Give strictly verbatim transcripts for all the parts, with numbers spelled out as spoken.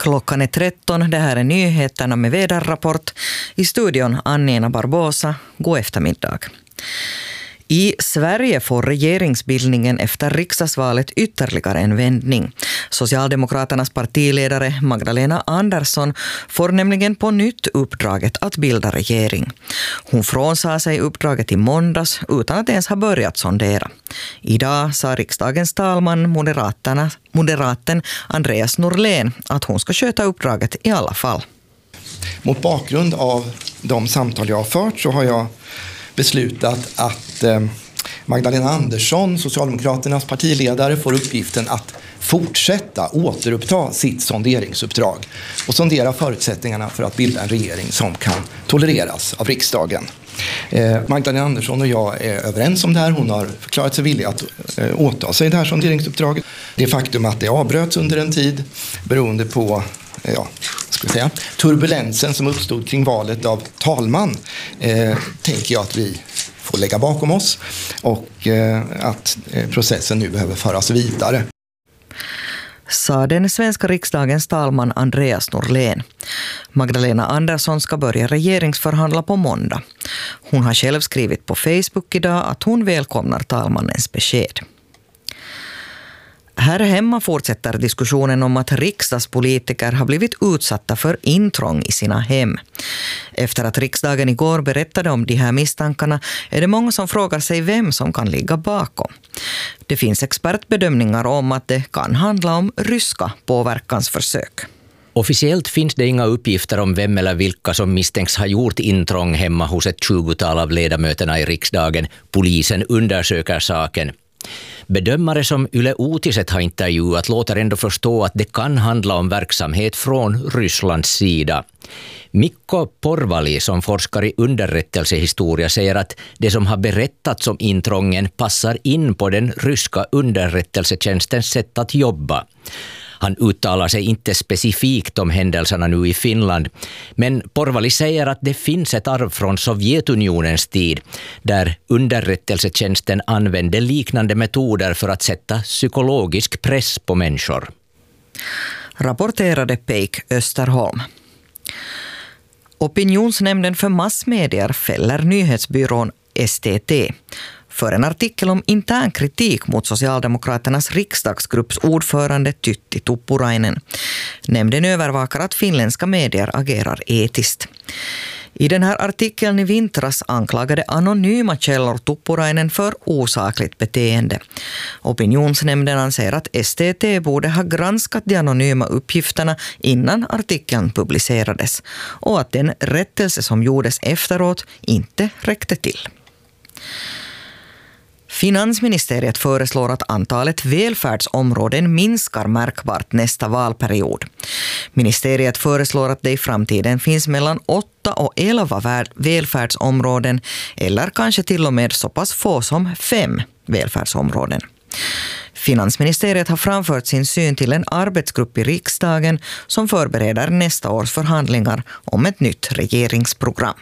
Klockan är tretton, det här är nyheterna med väderrapport. I studion Anna Barbosa, god eftermiddag. I Sverige får regeringsbildningen efter riksdagsvalet ytterligare en vändning. Socialdemokraternas partiledare Magdalena Andersson får nämligen på nytt uppdraget att bilda regering. Hon frånsade sig uppdraget i måndags utan att ens ha börjat sondera. Idag sa riksdagens talman Moderaterna, moderaten Andreas Norlén att hon ska sköta uppdraget i alla fall. Mot bakgrund av de samtal jag har fört så har jag beslutat att eh, Magdalena Andersson, Socialdemokraternas partiledare, får uppgiften att fortsätta återuppta sitt sonderingsuppdrag och sondera förutsättningarna för att bilda en regering som kan tolereras av riksdagen. Eh, Magdalena Andersson och jag är överens om det här. Hon har förklarat sig villig att eh, åta sig det här sonderingsuppdraget. Det faktum att det avbröts under en tid beroende på ja, ska jag säga, turbulensen som uppstod kring valet av talman eh, tänker jag att vi får lägga bakom oss och eh, att eh, processen nu behöver föras vidare. Sa den svenska riksdagens talman Andreas Norlén. Magdalena Andersson ska börja regeringsförhandla på måndag. Hon har själv skrivit på Facebook idag att hon välkomnar talmannens besked. Här hemma fortsätter diskussionen om att riksdagspolitiker har blivit utsatta för intrång i sina hem. Efter att riksdagen igår berättade om de här misstankarna är det många som frågar sig vem som kan ligga bakom. Det finns expertbedömningar om att det kan handla om ryska påverkansförsök. Officiellt finns det inga uppgifter om vem eller vilka som misstänks ha gjort intrång hemma hos ett tjugotal av ledamöterna i riksdagen. Polisen undersöker saken. Bedömare som Yle Uutiset har intervjuat låter ändå förstå att det kan handla om verksamhet från Rysslands sida. Mikko Porvali som forskar i underrättelsehistoria säger att det som har berättats om intrången passar in på den ryska underrättelsetjänstens sätt att jobba. Han uttalar sig inte specifikt om händelserna nu i Finland, men Porvali säger att det finns ett arv från Sovjetunionens tid där underrättelsetjänsten använde liknande metoder för att sätta psykologisk press på människor. Rapporterade Peik Österholm. Opinionsnämnden för massmedier fäller nyhetsbyrån S T T för en artikel om intern kritik mot Socialdemokraternas riksdagsgrupps ordförande Tytti Tuppurainen. Nämnden övervakar att finländska medier agerar etiskt. I den här artikeln i vintras anklagade anonyma källor Tuppurainen för osakligt beteende. Opinionsnämnden anser att S T T borde ha granskat de anonyma uppgifterna innan artikeln publicerades och att den rättelse som gjordes efteråt inte räckte till. Finansministeriet föreslår att antalet välfärdsområden minskar märkbart nästa valperiod. Ministeriet föreslår att det i framtiden finns mellan åtta och elva välfärdsområden eller kanske till och med så pass få som fem välfärdsområden. Finansministeriet har framfört sin syn till en arbetsgrupp i riksdagen som förbereder nästa års förhandlingar om ett nytt regeringsprogram.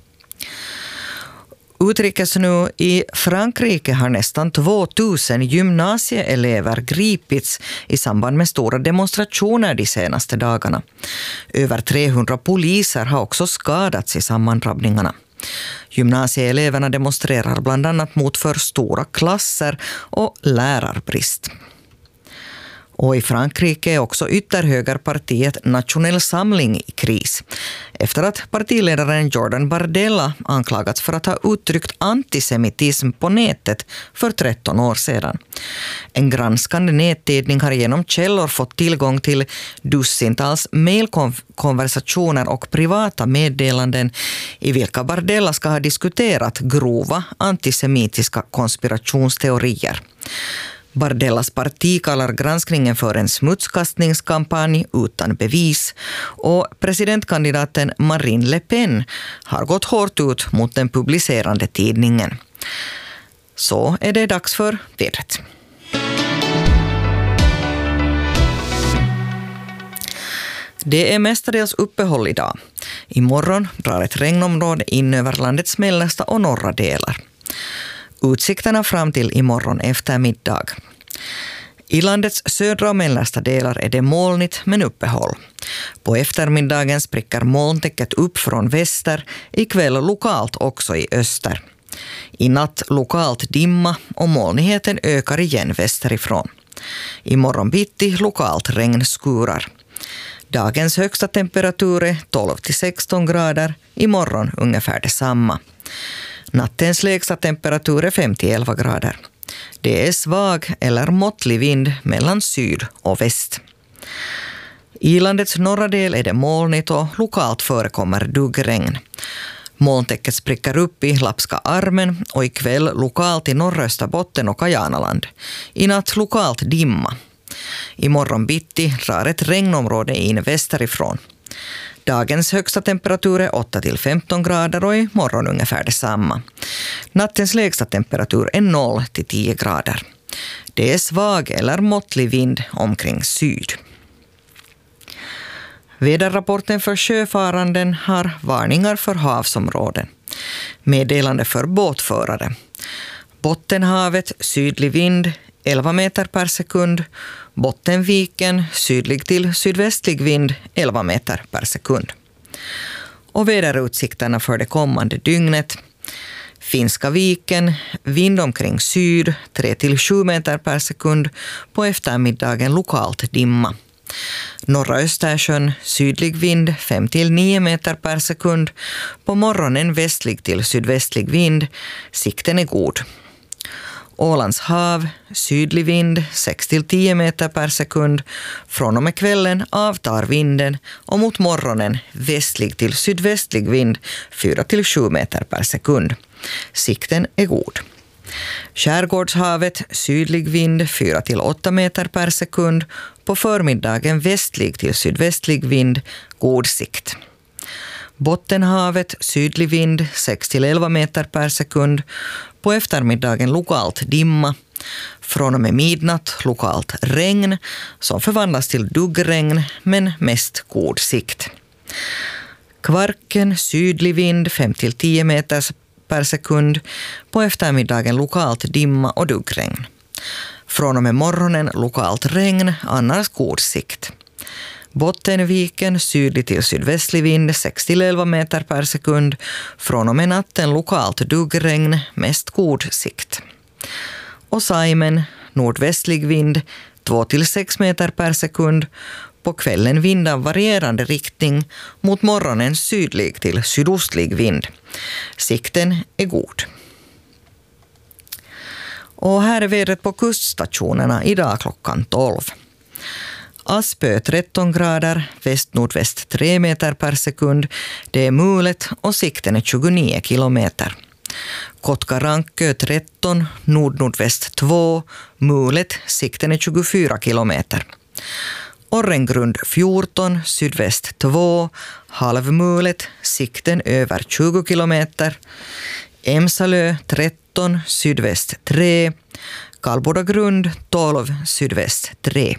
Utrikes nu i Frankrike har nästan tvåtusen gymnasieelever gripits i samband med stora demonstrationer de senaste dagarna. Över trehundra poliser har också skadats i sammandrabbningarna. Gymnasieeleverna demonstrerar bland annat mot för stora klasser och lärarbrist. Och i Frankrike är också ytterhögerpartiet Nationell Samling i kris. Efter att partiledaren Jordan Bardella anklagats för att ha uttryckt antisemitism på nätet för tretton år sedan. En granskande nättidning har genom källor fått tillgång till dussintals mejlkonversationer och privata meddelanden i vilka Bardella ska ha diskuterat grova antisemitiska konspirationsteorier. Bardellas parti kallar granskningen för en smutskastningskampanj utan bevis och presidentkandidaten Marine Le Pen har gått hårt ut mot den publicerande tidningen. Så är det dags för vädret. Det är mestadels uppehåll idag. Imorgon drar ett regnområde in över landets mellersta och norra delar. Utsikterna fram till imorgon eftermiddag. I landets södra och mellersta delar är det molnigt men uppehåll. På eftermiddagen spricker molntäcket upp från väster, ikväll lokalt också i öster. I natt lokalt dimma och molnigheten ökar igen västerifrån. I morgon bitti lokalt regnskurar. Dagens högsta temperatur är tolv till sexton grader, imorgon ungefär detsamma. Nattens lägsta temperatur är fem till elva grader. Det är svag eller måttlig vind mellan syd och väst. I landets norra del är det molnigt och lokalt förekommer duggregn. Molntäcket spricker upp i Lapska armen och ikväll lokalt i norra Österbotten och Kajanaland. I natt lokalt dimma. Imorgon bitti drar ett regnområde in västerifrån. Dagens högsta temperatur är åtta till femton grader och imorgon ungefär detsamma. Nattens lägsta temperatur är noll till tio grader. Det är svag eller måttlig vind omkring syd. Väderrapporten för sjöfaranden har varningar för havsområden. Meddelande för båtförare. Bottenhavet sydlig vind elva meter per sekund. Bottenviken sydlig till sydvästlig vind elva meter per sekund. Och väderutsikterna för det kommande dygnet. Finska viken, vind omkring syd tre till sju meter per sekund. På eftermiddagen lokalt dimma. Norra Östersjön, sydlig vind fem till nio meter per sekund. På morgonen västlig till sydvästlig vind, sikten är god. Ålands hav, sydlig vind sex till tio meter per sekund. Från och med kvällen avtar vinden och mot morgonen västlig till sydvästlig vind fyra till sju meter per sekund. Sikten är god. Skärgårdshavet, sydlig vind fyra till åtta meter per sekund. På förmiddagen västlig till sydvästlig vind, god sikt. Bottenhavet, sydlig vind sex till elva meter per sekund. På eftermiddagen lokalt dimma. Från och med midnatt lokalt regn som förvandlas till duggregn men mest god sikt. Kvarken, sydlig vind fem till tio meter per sekund. På eftermiddagen lokalt dimma och duggregn. Från och med morgonen lokalt regn, annars god sikt. Bottenviken, sydlig till sydvästlig vind sex till elva meter per sekund. Från och med natten lokalt duggregn, mest god sikt. Och Saimen, nordvästlig vind två till sex meter per sekund. På kvällen vind av varierande riktning, mot morgonen sydlig till sydostlig vind. Sikten är god. Och här är vädret på kuststationerna idag klockan tolv. Aspö tretton grader, väst-nordväst tre meter per sekund. Det är mulet och sikten är tjugonio kilometer. Kotka-Rankö tretton, nord-nordväst två, mulet, sikten är tjugofyra kilometer. Orrengrund fjorton, sydväst två, halvmulet, sikten över tjugo kilometer. Emsalö tretton, sydväst tre, Kalbodagrund tolv, sydväst tre.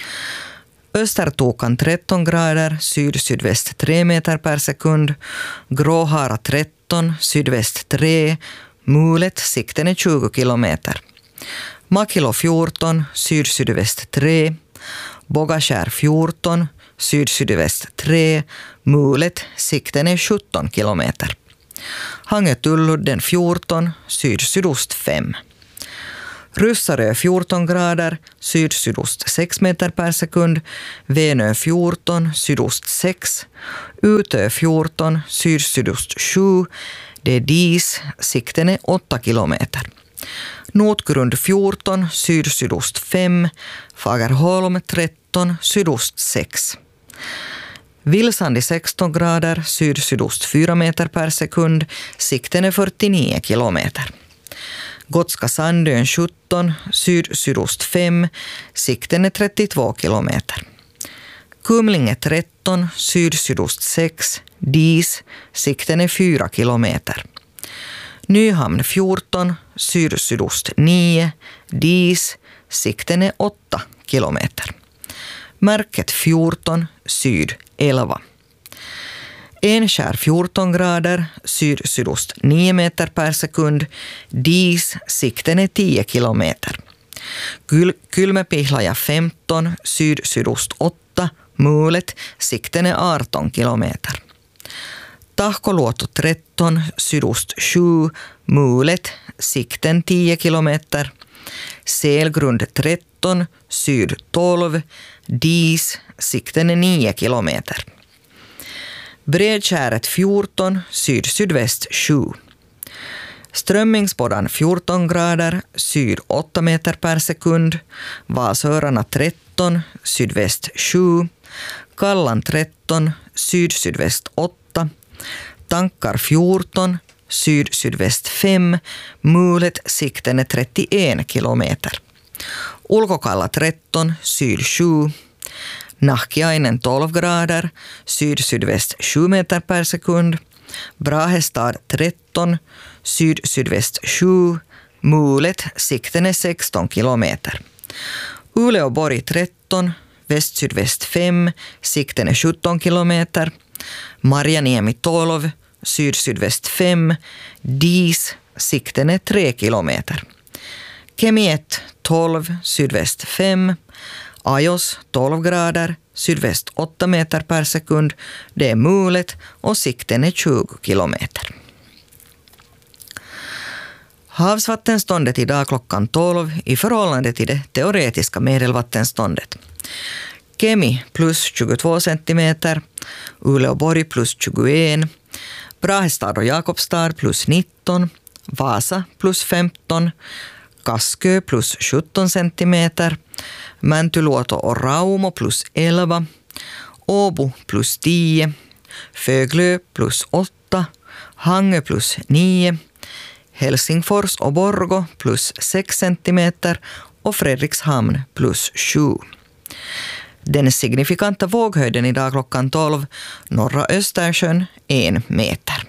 Östertokan tretton grader, syd-sydväst tre meter per sekund. Gråhara tretton, sydväst tre, mulet, sikten är tjugo kilometer. Makilo fjorton, syd-sydväst tre, Bogaskär fjorton, syd-sydväst tre, mulet, sikten är sjutton kilometer. Hangö-Tulludden fjorton, syd-sydost fem. Ryssarö fjorton grader, syd-sydost sex meter per sekund. Venö fjorton, sydost sex. Utö fjorton, syd-sydost sju. Det är dis, sikten är åtta kilometer. Notgrund fjorton, syd-sydost fem. Fagerholm tretton, sydost sex. Vilsandi sexton grader, syd-sydost fyra meter per sekund. Sikten är fyrtionio kilometer. Gotska Sandön sjutton, syd-sydost fem, sikten är trettiotvå kilometer. Kumlinge tretton, syd-sydost sex, dis, sikten är fyra kilometer. Nyhamn fjorton, syd-sydost nio, dis, sikten är åtta kilometer. Märket fjorton, syd elva. Enskär fjorton grader, syd-sydost nio meter per sekund, dis, sikten är tio kilometer. Kyl- Kylmäpihlaja femton, syd-sydost åtta, mulet, sikten är arton kilometer. Tahkoluoto tretton, sydost sju, mulet, sikten tio kilometer. Selgrund tretton, syd tolv, dis, sikten är nio kilometer. Bredkäret fjorton, syd-sydväst sju. Strömmingsbådan fjorton grader, syd åtta meter per sekund. Vasörarna tretton, sydväst sju. Kallan tretton, syd-sydväst åtta. Tankar fjorton, syd-sydväst fem. Mulet, sikten är trettioen kilometer. Ulkokalla tretton, syd sju. Nahkiainen tolv grader, syd-sydväst sju meter per sekund. Brahestad tretton, syd-sydväst sju. Mulet, sikten är sexton kilometer. Uleåborg tretton, väst-sydväst fem, sikten är sjutton kilometer. Marjaniemi tolv, syd-sydväst fem, dis, sikten är tre kilometer. Kemi ett, tolv, sydväst fem. Ajos tolv grader, sydväst åtta meter per sekund. Det är mulet och sikten är tjugo kilometer. Havsvattenståndet idag klockan tolv i förhållande till det teoretiska medelvattenståndet. Kemi plus tjugotvå centimeter, Uleåborg plus tjugoen, Brahestad och Jakobstad plus nitton, Vasa plus femton, Kaskö plus sjutton centimeter, Mäntyluoto och Raumo plus elva, Åbo plus tio, Föglö plus åtta, Hangö plus nio, Helsingfors och Borgo plus sex centimeter och Fredrikshamn plus sju. Den signifikanta våghöjden idag klockan tolv, norra Östersjön en meter.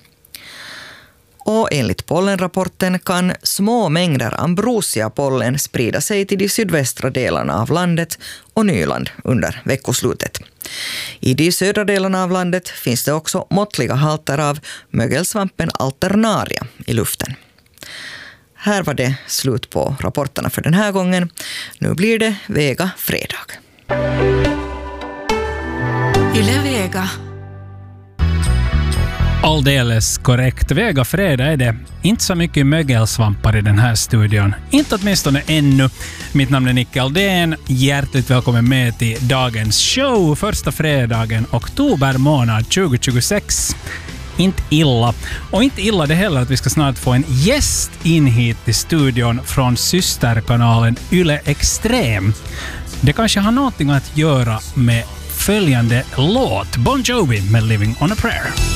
Och enligt pollenrapporten kan små mängder ambrosiapollen sprida sig till de sydvästra delarna av landet och Nyland under veckoslutet. I de södra delarna av landet finns det också måttliga halter av mögelsvampen alternaria i luften. Här var det slut på rapporterna för den här gången. Nu blir det Vega fredag. Yle Vega. Alldeles korrekt. Vega fredag är det. Inte så mycket mögelsvampar i den här studion. Inte åtminstone ännu. Mitt namn är Nicke Aldén. Hjärtligt välkommen med till dagens show. Första fredagen, oktober månad tjugohundratjugosex. Inte illa. Och inte illa det heller att vi ska snart få en gäst in hit till studion från systerkanalen Yle Extrem. Det kanske har någonting att göra med följande låt. Bon Jovi med Living on a Prayer.